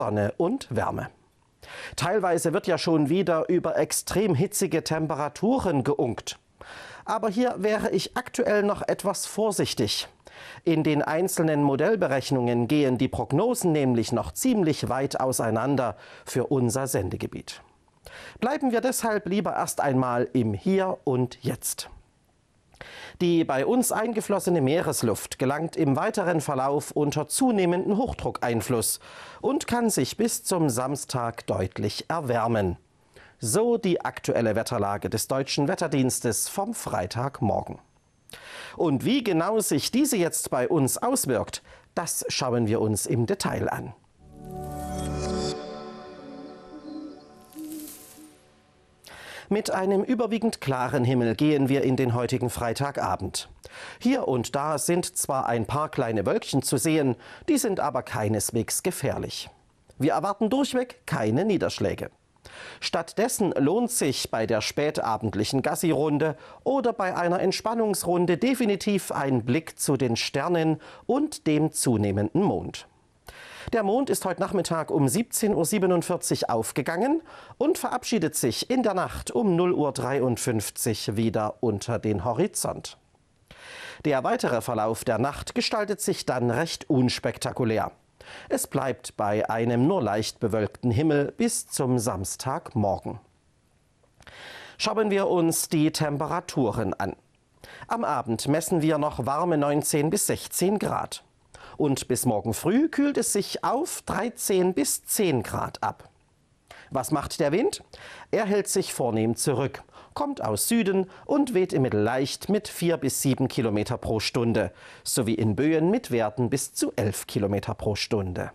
Sonne und Wärme. Teilweise wird ja schon wieder über extrem hitzige Temperaturen geunkt. Aber hier wäre ich aktuell noch etwas vorsichtig. In den einzelnen Modellberechnungen gehen die Prognosen nämlich noch ziemlich weit auseinander für unser Sendegebiet. Bleiben wir deshalb lieber erst einmal im Hier und Jetzt. Die bei uns eingeflossene Meeresluft gelangt im weiteren Verlauf unter zunehmenden Hochdruckeinfluss und kann sich bis zum Samstag deutlich erwärmen. So die aktuelle Wetterlage des Deutschen Wetterdienstes vom Freitagmorgen. Und wie genau sich diese jetzt bei uns auswirkt, das schauen wir uns im Detail an. Mit einem überwiegend klaren Himmel gehen wir in den heutigen Freitagabend. Hier und da sind zwar ein paar kleine Wölkchen zu sehen, die sind aber keineswegs gefährlich. Wir erwarten durchweg keine Niederschläge. Stattdessen lohnt sich bei der spätabendlichen Gassi-Runde oder bei einer Entspannungsrunde definitiv ein Blick zu den Sternen und dem zunehmenden Mond. Der Mond ist heute Nachmittag um 17:47 Uhr aufgegangen und verabschiedet sich in der Nacht um 0:53 Uhr wieder unter den Horizont. Der weitere Verlauf der Nacht gestaltet sich dann recht unspektakulär. Es bleibt bei einem nur leicht bewölkten Himmel bis zum Samstagmorgen. Schauen wir uns die Temperaturen an. Am Abend messen wir noch warme 19 bis 16 Grad. Und bis morgen früh kühlt es sich auf 13 bis 10 Grad ab. Was macht der Wind? Er hält sich vornehm zurück, kommt aus Süden und weht im Mittel leicht mit 4 bis 7 Kilometer pro Stunde, sowie in Böen mit Werten bis zu 11 Kilometer pro Stunde.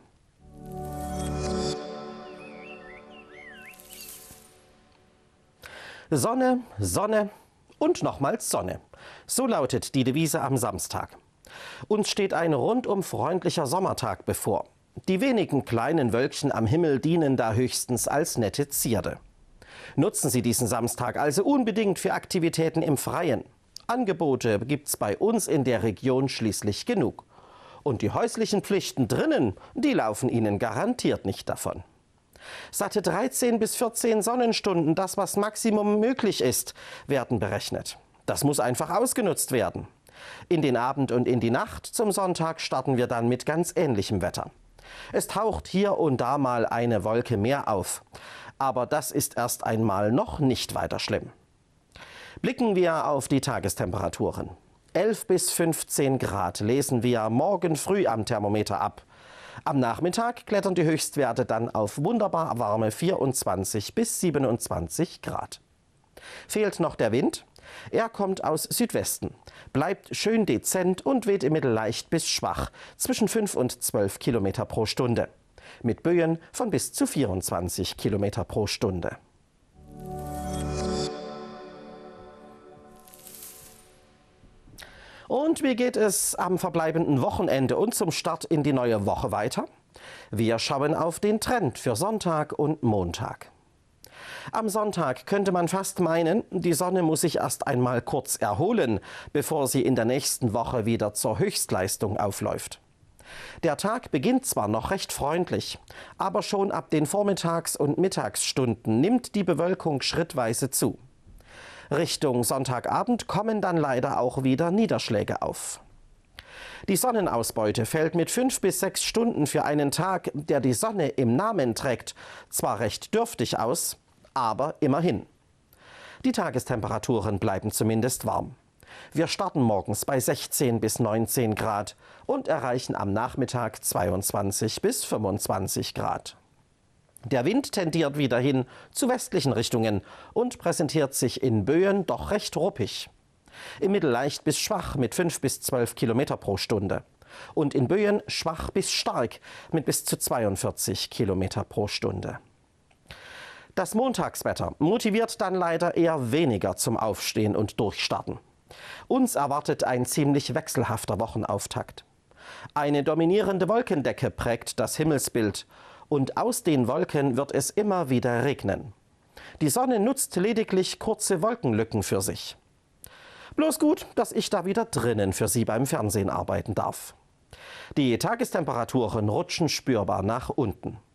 Sonne, Sonne und nochmals Sonne. So lautet die Devise am Samstag. Uns steht ein rundum freundlicher Sommertag bevor. Die wenigen kleinen Wölkchen am Himmel dienen da höchstens als nette Zierde. Nutzen Sie diesen Samstag also unbedingt für Aktivitäten im Freien. Angebote gibt's bei uns in der Region schließlich genug. Und die häuslichen Pflichten drinnen, die laufen Ihnen garantiert nicht davon. Satte 13 bis 14 Sonnenstunden, das was Maximum möglich ist, werden berechnet. Das muss einfach ausgenutzt werden. In den Abend und in die Nacht zum Sonntag starten wir dann mit ganz ähnlichem Wetter. Es taucht hier und da mal eine Wolke mehr auf. Aber das ist erst einmal noch nicht weiter schlimm. Blicken wir auf die Tagestemperaturen. 11 bis 15 Grad lesen wir morgen früh am Thermometer ab. Am Nachmittag klettern die Höchstwerte dann auf wunderbar warme 24 bis 27 Grad. Fehlt noch der Wind? Er kommt aus Südwesten, bleibt schön dezent und weht im Mittel leicht bis schwach, zwischen 5 und 12 Kilometer pro Stunde, mit Böen von bis zu 24 Kilometer pro Stunde. Und wie geht es am verbleibenden Wochenende und zum Start in die neue Woche weiter? Wir schauen auf den Trend für Sonntag und Montag. Am Sonntag könnte man fast meinen, die Sonne muss sich erst einmal kurz erholen, bevor sie in der nächsten Woche wieder zur Höchstleistung aufläuft. Der Tag beginnt zwar noch recht freundlich, aber schon ab den Vormittags- und Mittagsstunden nimmt die Bewölkung schrittweise zu. Richtung Sonntagabend kommen dann leider auch wieder Niederschläge auf. Die Sonnenausbeute fällt mit 5 bis 6 Stunden für einen Tag, der die Sonne im Namen trägt, zwar recht dürftig aus, aber immerhin. Die Tagestemperaturen bleiben zumindest warm. Wir starten morgens bei 16 bis 19 Grad und erreichen am Nachmittag 22 bis 25 Grad. Der Wind tendiert wieder hin zu westlichen Richtungen und präsentiert sich in Böen doch recht ruppig. Im Mittel leicht bis schwach mit 5 bis 12 Kilometer pro Stunde. Und in Böen schwach bis stark mit bis zu 42 Kilometer pro Stunde. Das Montagswetter motiviert dann leider eher weniger zum Aufstehen und Durchstarten. Uns erwartet ein ziemlich wechselhafter Wochenauftakt. Eine dominierende Wolkendecke prägt das Himmelsbild und aus den Wolken wird es immer wieder regnen. Die Sonne nutzt lediglich kurze Wolkenlücken für sich. Bloß gut, dass ich da wieder drinnen für Sie beim Fernsehen arbeiten darf. Die Tagestemperaturen rutschen spürbar nach unten.